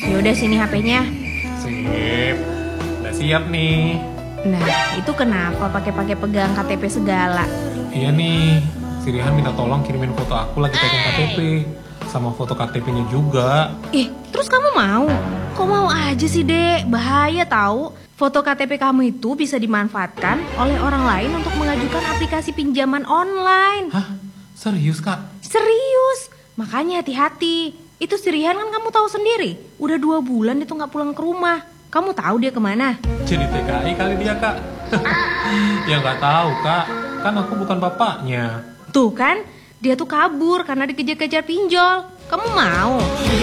Yaudah sini HP-nya. Sip, udah siap nih. Nah, itu kenapa pakai pegang KTP segala? Iya nih, si Rihan minta tolong kirimin foto aku lagi pegang KTP. Sama foto KTP-nya juga. Terus kamu mau? Kok mau aja sih, Dek? Bahaya tahu. Foto KTP kamu itu bisa dimanfaatkan oleh orang lain untuk mengajukan aplikasi pinjaman online. Hah? Serius, Kak? Serius? Makanya hati-hati. Itu si Rihan kan kamu tahu sendiri. Udah 2 bulan itu nggak pulang ke rumah. Kamu tahu dia kemana? Jadi TKI kali dia, Kak. Ya nggak tahu, Kak. Kan aku bukan bapaknya. Tuh kan, dia tuh kabur karena dikejar-kejar pinjol. Kamu mau